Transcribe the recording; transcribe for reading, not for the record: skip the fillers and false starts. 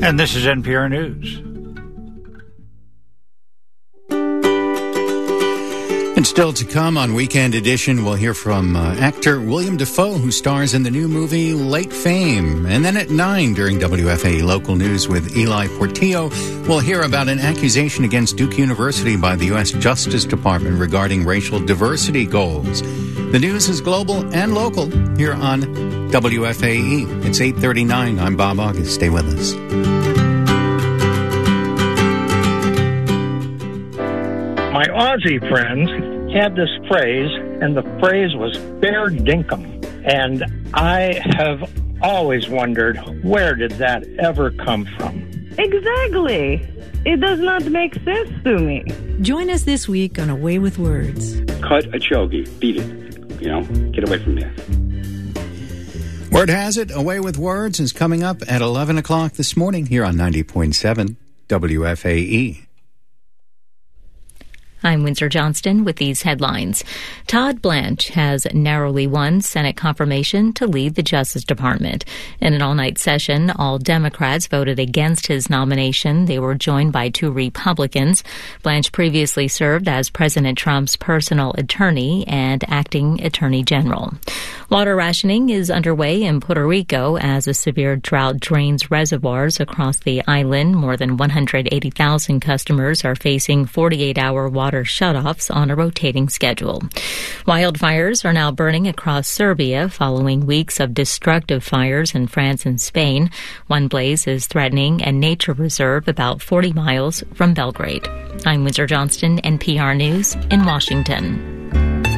And this is NPR News. And still to come on Weekend Edition, we'll hear from actor William Dafoe, who stars in the new movie Late Fame. And then at 9 during WFAE Local News with Eli Portillo, we'll hear about an accusation against Duke University by the U.S. Justice Department regarding racial diversity goals. The news is global and local here on WFAE. It's 8:39. I'm Bob August. Stay with us. My Aussie friends had this phrase, and the phrase was fair dinkum. And I have always wondered, where did that ever come from? Exactly. It does not make sense to me. Join us this week on A Way with Words. Cut a chogi. Beat it. Get away from there. Word has it, A Way with Words is coming up at 11 o'clock this morning here on 90.7 WFAE. I'm Windsor Johnston with these headlines. Todd Blanche has narrowly won Senate confirmation to lead the Justice Department. In an all-night session, all Democrats voted against his nomination. They were joined by 2 Republicans. Blanche previously served as President Trump's personal attorney and acting attorney general. Water rationing is underway in Puerto Rico as a severe drought drains reservoirs across the island. More than 180,000 customers are facing 48-hour water shutoffs on a rotating schedule. Wildfires are now burning across Serbia following weeks of destructive fires in France and Spain. One blaze is threatening a nature reserve about 40 miles from Belgrade. I'm Windsor Johnston, NPR News in Washington.